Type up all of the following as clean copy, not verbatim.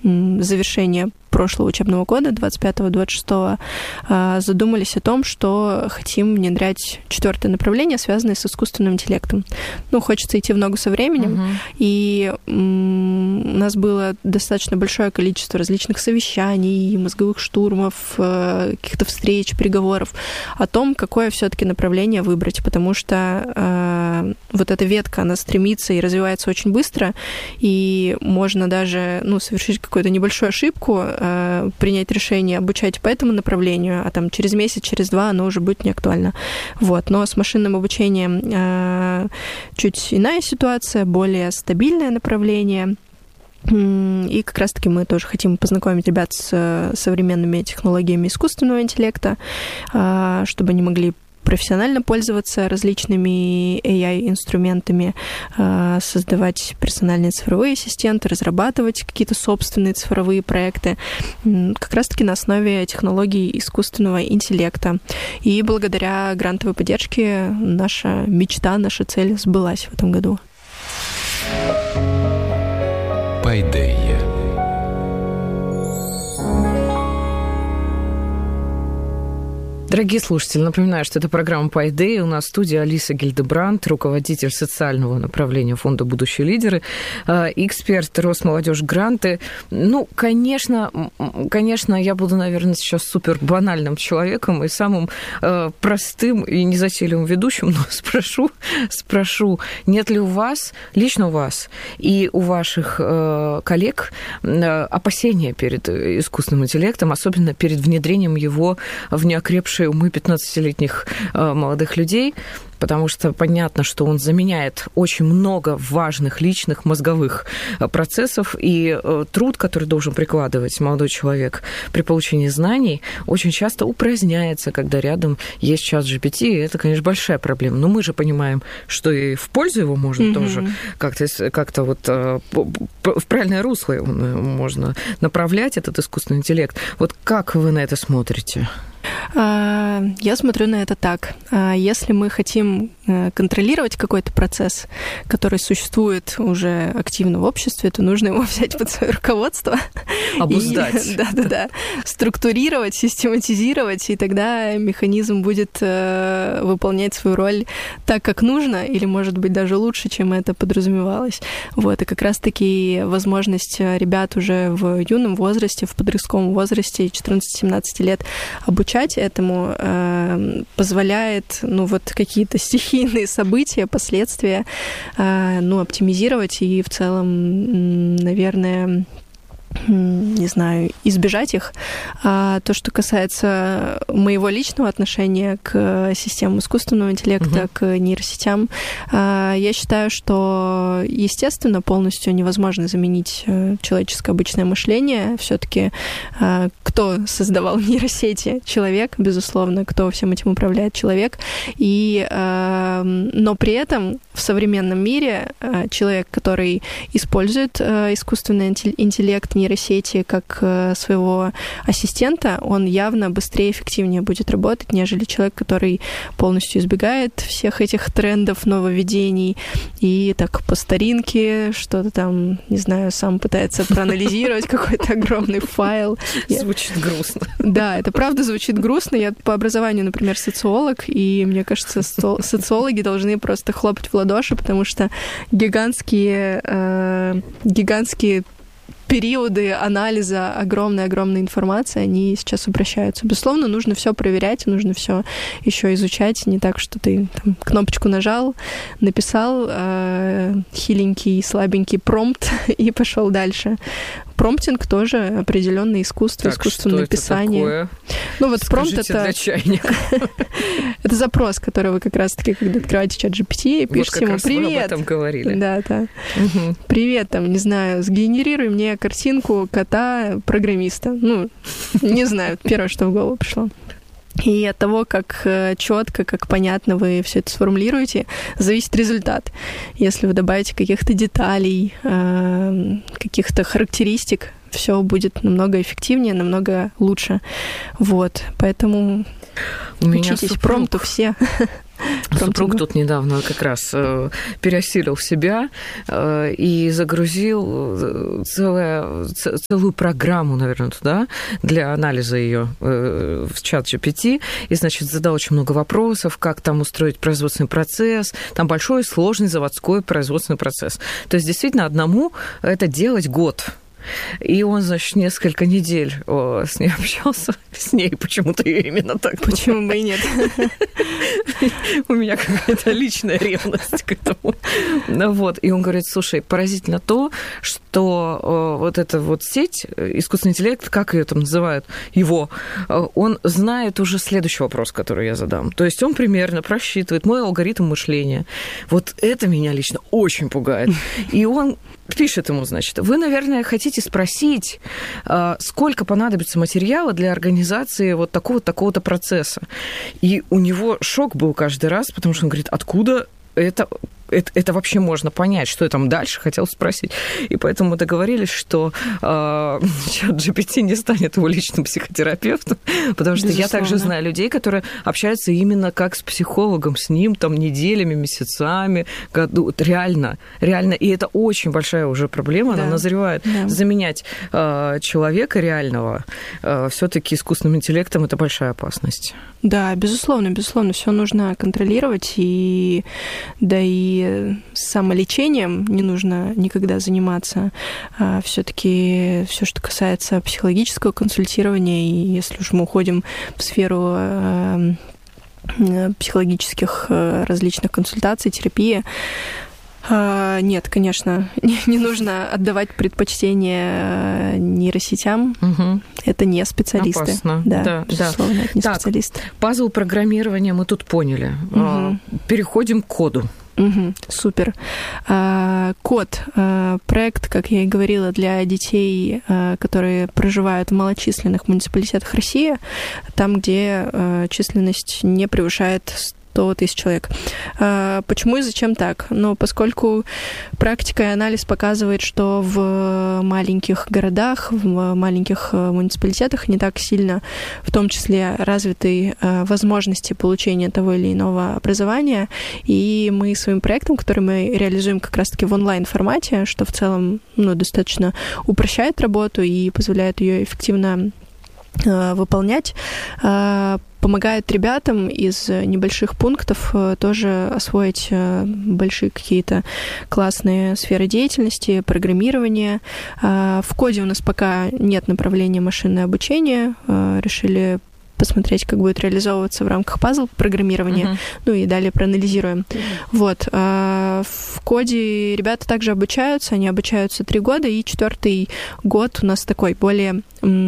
завершения прошлого учебного года, 25-26, задумались о том, что хотим внедрять 4-е направление, связанное с искусственным интеллектом. Хочется идти в ногу со временем, и у нас было достаточно большое количество различных совещаний, мозговых штурмов, каких-то встреч, переговоров о том, какое все-таки направление выбрать, потому что вот эта ветка, она стремится и развивается очень быстро, и можно даже совершить какую-то небольшую ошибку, принять решение обучать по этому направлению, а там через месяц, через 2 оно уже будет не актуально. Но с машинным обучением чуть иная ситуация, более стабильное направление. И как раз-таки мы тоже хотим познакомить ребят с современными технологиями искусственного интеллекта, чтобы они могли профессионально пользоваться различными AI-инструментами, создавать персональные цифровые ассистенты, разрабатывать какие-то собственные цифровые проекты, как раз-таки на основе технологий искусственного интеллекта. И благодаря грантовой поддержке наша мечта, наша цель сбылась в этом году. Пайдея. Дорогие слушатели, напоминаю, что это программа «Пайдея». У нас в студии Алиса Гильдебранд, руководитель социального направления фонда «Будущие лидеры», эксперт Росмолодежь гранты. Конечно, я буду, наверное, сейчас супер банальным человеком и самым простым и незатейливым ведущим, но спрошу, нет ли у вас, лично у вас и у ваших коллег опасения перед искусственным интеллектом, особенно перед внедрением его в неокрепшие умы 15-летних молодых людей, потому что понятно, что он заменяет очень много важных личных мозговых процессов, и труд, который должен прикладывать молодой человек при получении знаний, очень часто упраздняется, когда рядом есть чат GPT, и это, конечно, большая проблема. Но мы же понимаем, что и в пользу его можно тоже как-то вот в правильное русло можно направлять этот искусственный интеллект. Вот как вы на это смотрите? Я смотрю на это так. Если мы хотим контролировать какой-то процесс, который существует уже активно в обществе, то нужно его взять под свое руководство. Обуздать. Да. Структурировать, систематизировать, и тогда механизм будет выполнять свою роль так, как нужно, или, может быть, даже лучше, чем это подразумевалось. И как раз-таки возможность ребят уже в юном возрасте, в подростковом возрасте, 14-17 лет, обучать этому позволяет какие-то стихийные события, последствия оптимизировать и в целом, наверное, не знаю, избежать их. То, что касается моего личного отношения к системам искусственного интеллекта, к нейросетям, я считаю, что, естественно, полностью невозможно заменить человеческое обычное мышление. Все-таки кто создавал нейросети? Человек, безусловно, кто всем этим управляет? Человек. Но при этом в современном мире человек, который использует искусственный интеллект, нейросети как своего ассистента, он явно быстрее и эффективнее будет работать, нежели человек, который полностью избегает всех этих трендов, нововведений и так по старинке что-то там, не знаю, сам пытается проанализировать какой-то огромный файл. Звучит грустно. Да, это правда звучит грустно. Я по образованию, например, социолог, и мне кажется, социологи должны просто хлопать в ладоши, потому что гигантские периоды анализа огромной информации, они сейчас упрощаются. Безусловно, нужно все проверять, нужно все еще изучать. Не так, что ты там кнопочку нажал, написал хиленький, слабенький промпт и пошел дальше. Промптинг тоже определенное искусство, искусственное писание. Промпт это это запрос, который вы как раз-таки, когда открываете чат GPT, пишете ему: «Привет». Вы об этом говорили. Да. «Привет, не знаю, сгенерируй мне картинку кота-программиста». Не знаю, первое, что в голову пришло. И от того, как четко, как понятно вы все это сформулируете, зависит результат. Если вы добавите каких-то деталей, каких-то характеристик, все будет намного эффективнее, намного лучше. Поэтому учитесь промпту все. Супруг тут недавно как раз переосилил себя и загрузил целую программу, наверное, туда для анализа ее в чат GPT. И, значит, задал очень много вопросов, как там устроить производственный процесс. Там большой, сложный заводской производственный процесс. То есть, действительно, одному это делать год. И он, значит, несколько недель с ней общался. С ней почему-то именно так. Почему бы и нет? У меня какая-то личная ревность к этому. Вот. И он говорит, слушай, поразительно то, что вот эта вот сеть, искусственный интеллект, как ее там называют, его, он знает уже следующий вопрос, который я задам. То есть он примерно просчитывает мой алгоритм мышления. Вот это меня лично очень пугает. И он пишет ему, значит, вы, наверное, хотите спросить, сколько понадобится материала для организации вот такого-то процесса. И у него шок был каждый раз, потому что он говорит, откуда это вообще можно понять, что я там дальше хотел спросить. И поэтому мы договорились, что чат GPT не станет его личным психотерапевтом, потому что я также знаю людей, которые общаются именно как с психологом, с ним там неделями, месяцами, году. Реально. И это очень большая уже проблема, она назревает. Заменять человека реального все-таки искусственным интеллектом – это большая опасность. Да, безусловно, все нужно контролировать, и самолечением не нужно никогда заниматься. Все-таки все, что касается психологического консультирования, и если уж мы уходим в сферу психологических различных консультаций, терапии, нет, конечно, не нужно отдавать предпочтение нейросетям. Угу. Это не специалисты. Опасно. Да, безусловно, это не специалисты. Пазл программирования мы тут поняли. Угу. Переходим к коду. Угу, супер. Код. Проект, как я и говорила, для детей, которые проживают в малочисленных муниципалитетах России, там, где численность не превышает 100 тысяч человек. Почему и зачем так? Ну, поскольку практика и анализ показывает, что в маленьких городах, в маленьких муниципалитетах не так сильно, в том числе, развиты возможности получения того или иного образования. И мы своим проектом, который мы реализуем как раз-таки в онлайн-формате, что в целом достаточно упрощает работу и позволяет ее эффективно выполнять, помогает ребятам из небольших пунктов тоже освоить большие какие-то классные сферы деятельности, программирование. В коде у нас пока нет направления машинное обучение. Решили посмотреть, как будет реализовываться в рамках пазл-программирования, и далее проанализируем. Вот. В коде ребята также обучаются, они обучаются 3 года, и 4-й год у нас такой более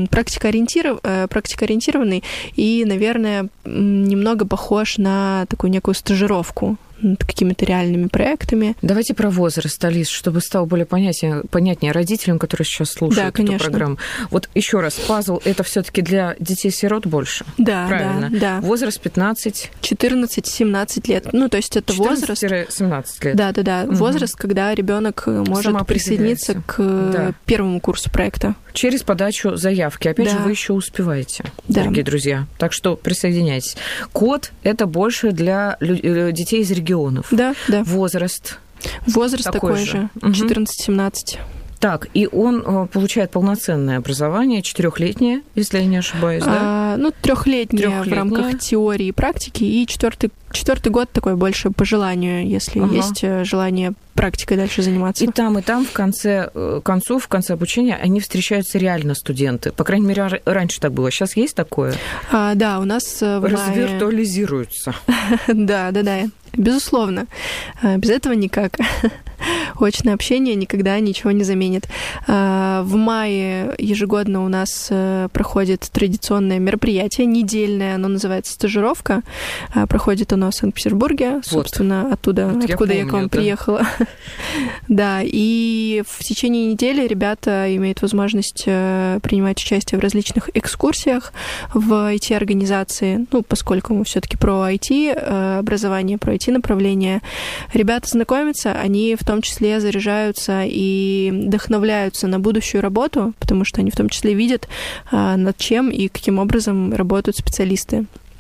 практикоориентированный и, наверное, немного похож на такую некую стажировку над какими-то реальными проектами. Давайте про возраст, Алис, чтобы стало более понятнее родителям, которые сейчас слушают эту программу. Вот еще раз, пазл – это все-таки для детей-сирот больше? Да, правильно. Да. Возраст 15? 14-17 лет. Ну, то есть это возраст… 14-17 лет. Да. Угу. Возраст, когда ребенок может присоединиться к первому курсу проекта. Через подачу заявки. Опять же, вы еще успеваете, дорогие друзья. Так что присоединяйтесь. Код – это больше для детей из регионов. Да. Возраст такой же. 14-17. Так, и он получает полноценное образование, 4-летнее, если я не ошибаюсь, да? 3-летнее в рамках теории и практики, и 4-й год такой больше по желанию, если есть желание практикой дальше заниматься. И там в конце концов, в конце обучения, они встречаются реально студенты. По крайней мере, раньше так было. Сейчас есть такое? Да, у нас развиртуализируются. Да. Безусловно. Без этого никак. Очное общение никогда ничего не заменит. В мае ежегодно у нас проходит традиционное мероприятие, недельное, оно называется «Стажировка». Проходит оно в Санкт-Петербурге, собственно, откуда я к вам приехала. Да, и в течение недели ребята имеют возможность принимать участие в различных экскурсиях в IT-организации, поскольку мы все-таки про IT-образование, про IT-направление. Ребята знакомятся, они в том числе заряжаются и вдохновляются на будущую работу, потому что они в том числе видят, над чем и каким образом работают специалисты.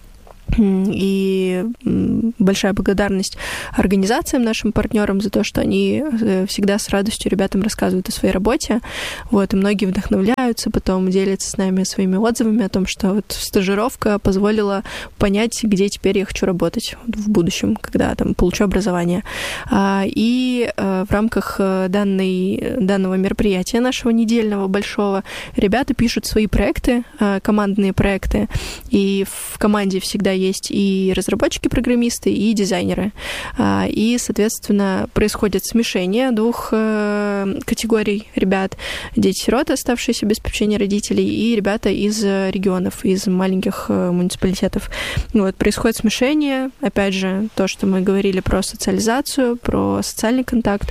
И большая благодарность организациям, нашим партнерам за то, что они всегда с радостью ребятам рассказывают о своей работе. Вот, и многие вдохновляются, потом делятся с нами своими отзывами о том, что вот стажировка позволила понять, где теперь я хочу работать в будущем, когда там получу образование. И в рамках данного мероприятия, нашего недельного большого, ребята пишут свои проекты, командные проекты, и в команде всегда есть и разработчики-программисты, и дизайнеры. И, соответственно, происходит смешение двух категорий ребят. Дети-сироты, оставшиеся без попечения родителей, и ребята из регионов, из маленьких муниципалитетов. Вот, происходит смешение. Опять же, то, что мы говорили про социализацию, про социальный контакт.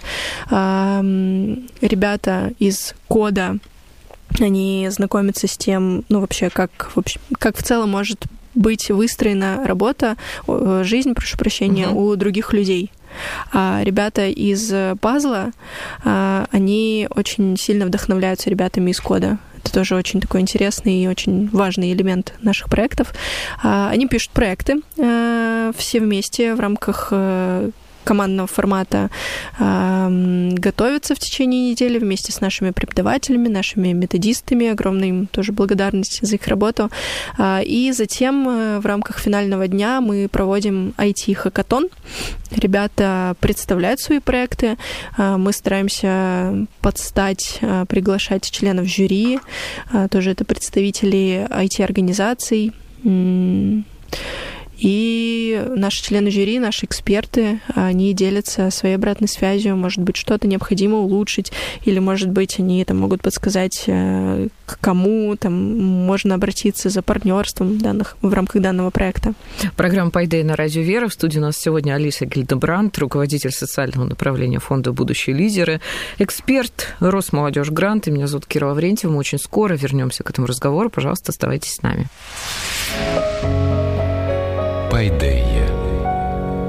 Ребята из кода, они знакомятся с тем, ну, вообще, как в целом может быть выстроена работа, жизнь, прошу прощения, у других людей. А ребята из пазла, они очень сильно вдохновляются ребятами из кода. Это тоже очень такой интересный и очень важный элемент наших проектов. Они пишут проекты все вместе в рамках командного формата, готовятся в течение недели вместе с нашими преподавателями, нашими методистами. Огромная им тоже благодарность за их работу. И затем в рамках финального дня мы проводим IT-хакатон. Ребята представляют свои проекты. Мы стараемся приглашать членов жюри. Тоже это представители IT-организаций. И наши члены жюри, наши эксперты, они делятся своей обратной связью. Может быть, что-то необходимо улучшить, или, может быть, они там могут подсказать, к кому там можно обратиться за партнерством в рамках данного проекта. Программа «Пайдей» на радио «Вера». В студии у нас сегодня Алиса Гильдебранд, руководитель социального направления фонда «Будущие лидеры», эксперт Росмолодежгрант. И меня зовут Кира Лаврентьева. Мы очень скоро вернемся к этому разговору. Пожалуйста, оставайтесь с нами. Пайдей.